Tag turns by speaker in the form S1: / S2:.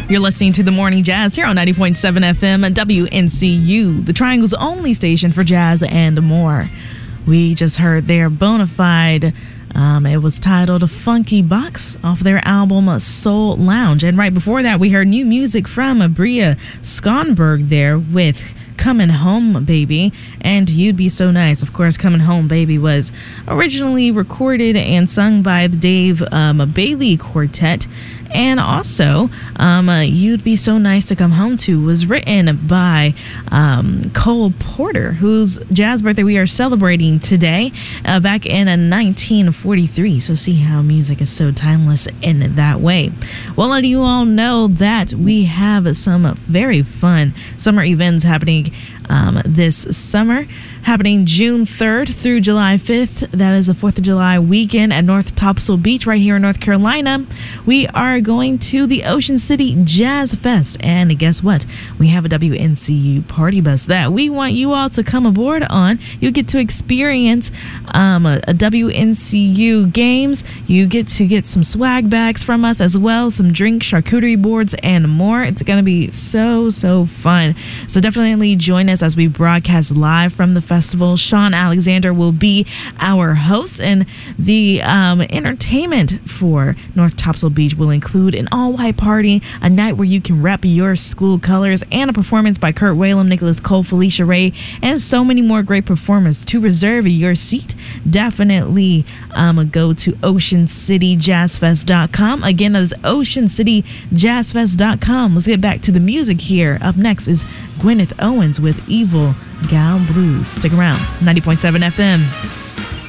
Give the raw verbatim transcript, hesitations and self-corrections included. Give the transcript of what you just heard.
S1: You're listening to The Morning Jazz here on ninety point seven F M W N C U, the Triangle's only station for jazz and more. We just heard their Bonafide. Um, it was titled Funky Box off their album Soul Lounge. And right before that, we heard new music from Bria Skonberg there with Coming Home Baby and You'd Be So Nice. Of course, Coming Home Baby was originally recorded and sung by the Dave um, Bailey Quartet. And also, um, uh, You'd Be So Nice to Come Home To was written by um, Cole Porter, whose jazz birthday we are celebrating today, uh, back in uh, nineteen forty-three. So see how music is so timeless in that way. Well, let you all know that we have some very fun summer events happening um, this summer, happening June third through July fifth. That is a fourth of July weekend at North Topsail Beach right here in North Carolina. We are going to the Ocean City Jazz Fest, and guess what? We have a W N C U party bus that we want you all to come aboard on. You get to experience um, a, a W N C U games. You get to get some swag bags from us as well, some drinks, charcuterie boards, and more. It's going to be so, so fun. So definitely join us as we broadcast live from the festival. Sean Alexander will be our host, and the um, entertainment for North Topsail Beach will include an all-white party, a night where you can rep your school colors, and a performance by Kurt Whalum, Nicholas Cole, Felicia Ray, and so many more great performers. To reserve your seat, definitely um, go to ocean city jazz fest dot com. Again, that is ocean city jazz fest dot com. Let's get back to the music here. Up next is Gwyneth Owens with Evil Gal Blues. Stick around. ninety point seven F M.